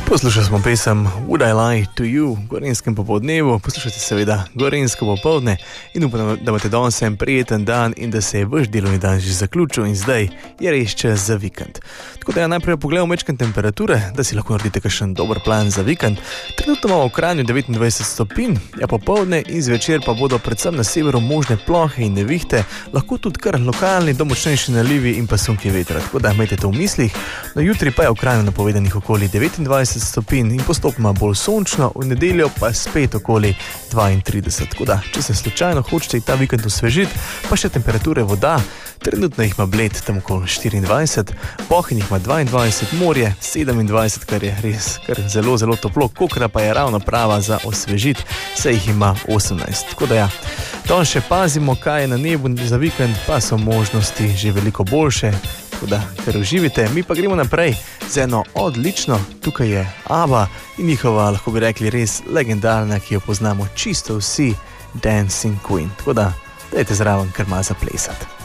Poslušali smo pesem Would I Lie to You v Gorenjskem popoldnevu, poslušate seveda Gorenjsko popoldne in upam, da imate danes en prijeten dan in da se je vaš delovni dan že zaključil in zdaj je res čas za vikend. Tako da najprej pogledamo mečken temperature, da si lahko naredite kakšen dober plan za vikend. Trenutno imamo v Kranju 29 stopinj, popoldne in zvečer pa bodo predvsem na severu možne plohe in nevihte, lahko tudi kar lokalni do močnejši nalivi in pa sunki vetra, tako da imejte to v mislih. Na jutri pa je v Kranju napovedanih okoli 29 stopinj in postopoma bolj sončno, v nedeljo pa spet okoli 32. Tako da, če se slučajno hočete ta vikend osvežiti, pa še temperature voda, trenutno jih ima Bled tam okoli 24, Bohinj jih ima 22, morje 27, kar je res kar zelo, zelo toplo, Kokra pa je ravno prava za osvežiti, saj jih ima 18. Tako da ja, tam še pazimo, kaj je na nebu za vikend, pa so možnosti že veliko boljše. Tako da, ker uživite, mi pa gremo naprej z eno odlično, tukaj je ABBA in njihova, lahko bi rekli, res legendarna, ki jo poznamo čisto vsi, Dancing Queen. Tako da, dajte zraven kar malo zaplesati.